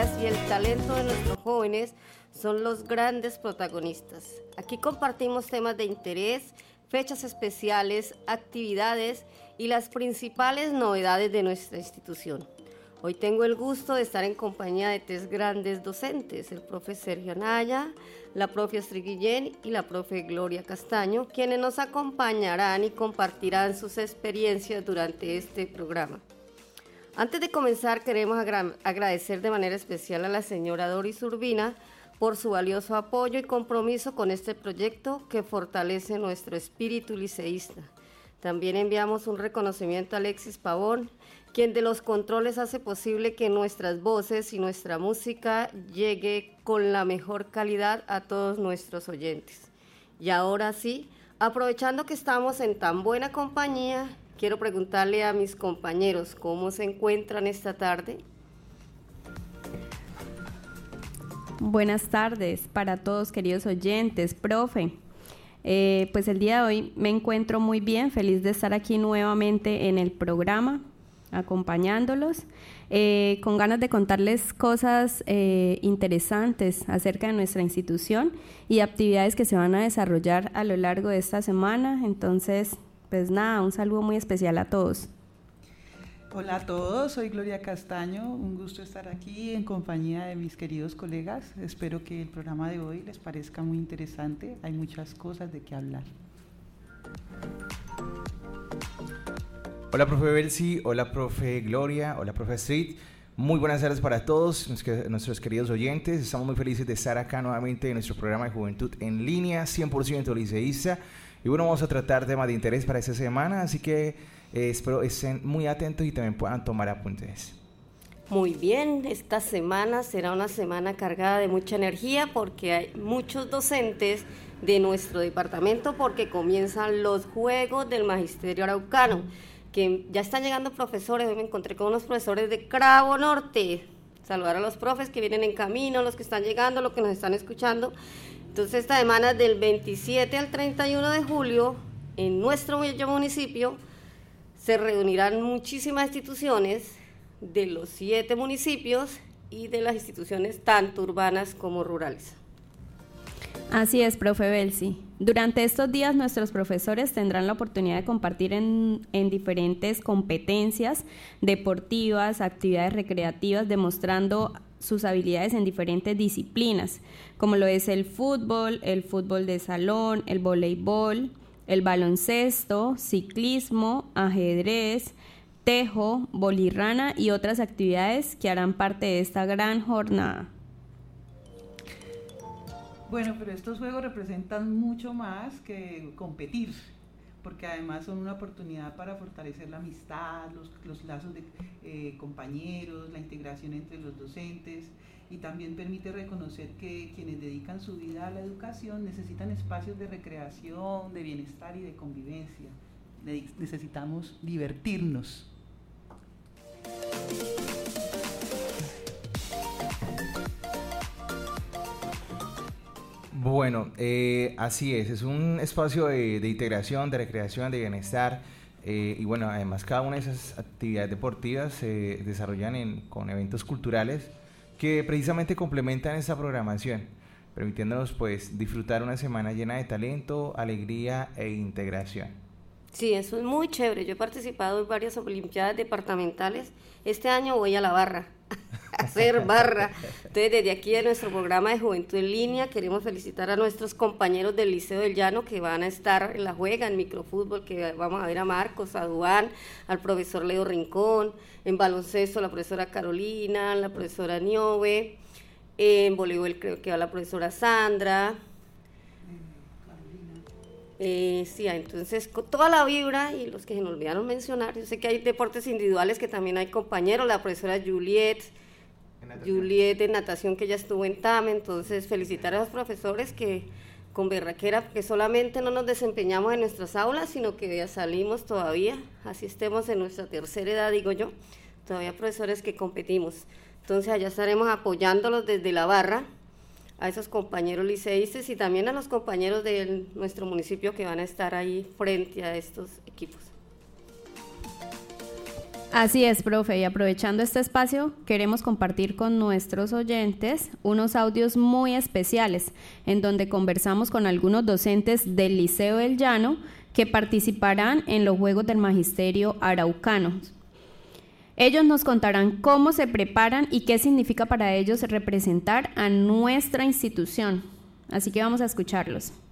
ideas y el talento de nuestros jóvenes son los grandes protagonistas. Aquí compartimos temas de interés, fechas especiales, actividades y las principales novedades de nuestra institución. Hoy tengo el gusto de estar en compañía de tres grandes docentes, el profe Sergio Anaya, la profe Astrid Guillén y la profe Gloria Castaño, quienes nos acompañarán y compartirán sus experiencias durante este programa. Antes de comenzar, queremos agradecer de manera especial a la señora Doris Urbina por su valioso apoyo y compromiso con este proyecto que fortalece nuestro espíritu liceísta. También enviamos un reconocimiento a Alexis Pavón, quien de los controles hace posible que nuestras voces y nuestra música llegue con la mejor calidad a todos nuestros oyentes. Y ahora sí, aprovechando que estamos en tan buena compañía, quiero preguntarle a mis compañeros cómo se encuentran esta tarde. Buenas tardes para todos, queridos oyentes, profe. Pues el día de hoy me encuentro muy bien, feliz de estar aquí nuevamente en el programa, acompañándolos, con ganas de contarles cosas interesantes acerca de nuestra institución y actividades que se van a desarrollar a lo largo de esta semana. Entonces, pues nada, un saludo muy especial a todos. Hola a todos, soy Gloria Castaño, un gusto estar aquí en compañía de mis queridos colegas. Espero que el programa de hoy les parezca muy interesante, hay muchas cosas de qué hablar. Hola profe Belsi, hola profe Gloria, hola profe Astrid. Muy buenas tardes para todos nuestros queridos oyentes. Estamos muy felices de estar acá nuevamente en nuestro programa de Juventud en Línea, 100% liceísta. Y bueno, vamos a tratar temas de interés para esta semana, así que espero estén muy atentos y también puedan tomar apuntes. Muy bien, esta semana será una semana cargada de mucha energía porque hay muchos docentes de nuestro departamento porque comienzan los Juegos del Magisterio Araucano, que ya están llegando profesores. Hoy me encontré con unos profesores de Cravo Norte. Saludar a los profes que vienen en camino, los que están llegando, los que nos están escuchando. Entonces esta semana del 27 al 31 de julio en nuestro bello municipio se reunirán muchísimas instituciones de los 7 municipios y de las instituciones tanto urbanas como rurales. Así es, profe Belsi. Durante estos días nuestros profesores tendrán la oportunidad de compartir en diferentes competencias deportivas, actividades recreativas, demostrando sus habilidades en diferentes disciplinas, como lo es el fútbol de salón, el voleibol, el baloncesto, ciclismo, ajedrez, tejo, bolirrana y otras actividades que harán parte de esta gran jornada. Bueno, pero estos juegos representan mucho más que competir, porque además son una oportunidad para fortalecer la amistad, los lazos de compañeros, la integración entre los docentes, y también permite reconocer que quienes dedican su vida a la educación necesitan espacios de recreación, de bienestar y de convivencia. Necesitamos divertirnos. Bueno, así es un espacio de integración, de recreación, de bienestar, y bueno, además cada una de esas actividades deportivas se desarrollan con eventos culturales que precisamente complementan esta programación, permitiéndonos pues disfrutar una semana llena de talento, alegría e integración. Sí, eso es muy chévere. Yo he participado en varias olimpiadas departamentales. Este año voy a la barra, a hacer barra. Entonces, desde aquí de nuestro programa de Juventud en Línea, queremos felicitar a nuestros compañeros del Liceo del Llano que van a estar en la juega, en microfútbol, que vamos a ver a Marcos, a Duán, al profesor Leo Rincón, en baloncesto la profesora Carolina, la profesora Niove, en voleibol creo que va la profesora Sandra. Sí, entonces con toda la vibra y los que se nos olvidaron mencionar, yo sé que hay deportes individuales que también hay compañeros, la profesora Juliet de natación que ya estuvo en TAM, entonces felicitar a los profesores que con berraquera, que solamente no nos desempeñamos en nuestras aulas, sino que ya salimos todavía, así estemos en nuestra tercera edad, digo yo, todavía profesores que competimos, entonces allá estaremos apoyándolos desde la barra, a esos compañeros liceístas y también a los compañeros de nuestro municipio que van a estar ahí frente a estos equipos. Así es, profe, y aprovechando este espacio, queremos compartir con nuestros oyentes unos audios muy especiales, en donde conversamos con algunos docentes del Liceo del Llano que participarán en los Juegos del Magisterio Araucano. Ellos nos contarán cómo se preparan y qué significa para ellos representar a nuestra institución. Así que vamos a escucharlos.